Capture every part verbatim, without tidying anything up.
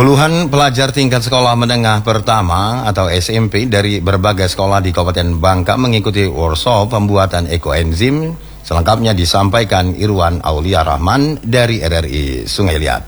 Puluhan pelajar tingkat sekolah menengah pertama atau S M P dari berbagai sekolah di Kabupaten Bangka mengikuti workshop pembuatan ekoenzim. Selengkapnya disampaikan Irwan Aulia Rahman dari R R I Sungai Liat.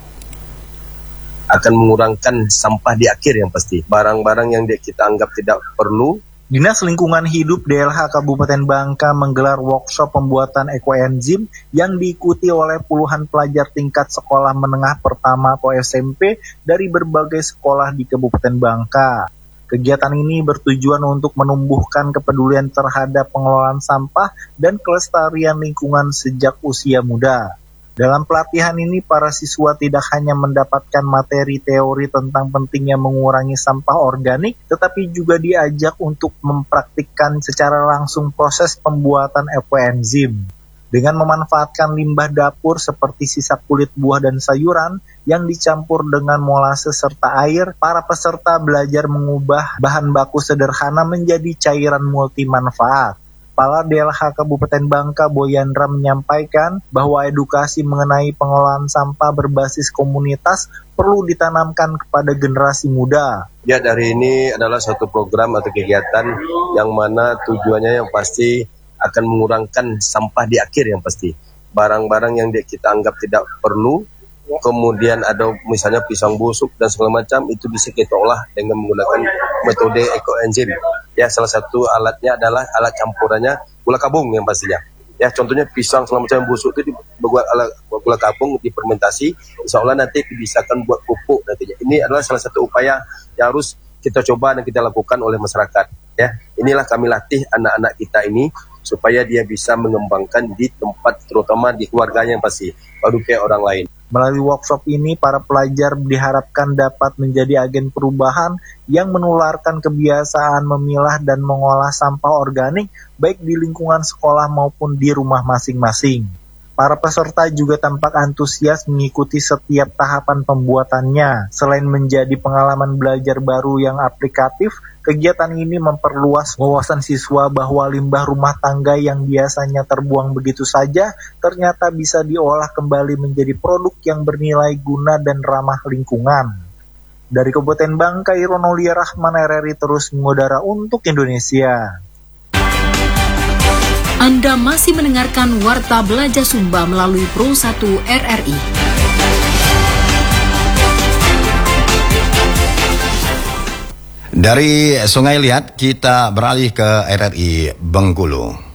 Akan mengurangkan sampah di akhir yang pasti. Barang-barang yang kita anggap tidak perlu. Dinas Lingkungan Hidup D L H Kabupaten Bangka menggelar workshop pembuatan ekoenzim yang diikuti oleh puluhan pelajar tingkat sekolah menengah pertama atau S M P dari berbagai sekolah di Kabupaten Bangka. Kegiatan ini bertujuan untuk menumbuhkan kepedulian terhadap pengelolaan sampah dan kelestarian lingkungan sejak usia muda. Dalam pelatihan ini, para siswa tidak hanya mendapatkan materi teori tentang pentingnya mengurangi sampah organik, tetapi juga diajak untuk mempraktikkan secara langsung proses pembuatan ekoenzim. Dengan memanfaatkan limbah dapur seperti sisa kulit buah dan sayuran yang dicampur dengan molase serta air, para peserta belajar mengubah bahan baku sederhana menjadi cairan multimanfaat. Kepala D L H Kabupaten Bangka Boyandra menyampaikan bahwa edukasi mengenai pengelolaan sampah berbasis komunitas perlu ditanamkan kepada generasi muda. Ya, dari ini adalah satu program atau kegiatan yang mana tujuannya yang pasti akan mengurangkan sampah di akhir yang pasti. Barang-barang yang kita anggap tidak perlu, kemudian ada misalnya pisang busuk dan segala macam, itu bisa kita olah dengan menggunakan metode ekoenzim. Ya, salah satu alatnya adalah alat campurannya gula kabung yang pastinya. Ya, contohnya pisang segala macam busuk itu dibuat alat gula kabung difermentasi, insya Allah nanti bisa akan buat pupuk nantinya. Ini adalah salah satu upaya yang harus kita coba dan kita lakukan oleh masyarakat. Ya, inilah kami latih anak-anak kita ini supaya dia bisa mengembangkan di tempat, terutama di keluarganya yang pasti, baru kayak orang lain. Melalui workshop ini, para pelajar diharapkan dapat menjadi agen perubahan yang menularkan kebiasaan memilah dan mengolah sampah organik baik di lingkungan sekolah maupun di rumah masing-masing. Para peserta juga tampak antusias mengikuti setiap tahapan pembuatannya. Selain menjadi pengalaman belajar baru yang aplikatif, kegiatan ini memperluas wawasan siswa bahwa limbah rumah tangga yang biasanya terbuang begitu saja ternyata bisa diolah kembali menjadi produk yang bernilai guna dan ramah lingkungan. Dari Kabupaten Bangka, Irwan Aulia Rahman, R R I terus mengudara untuk Indonesia. Anda masih mendengarkan Warta Belajar Sumba melalui Pro satu R R I. Dari Sungai Liat kita beralih ke R R I Bengkulu.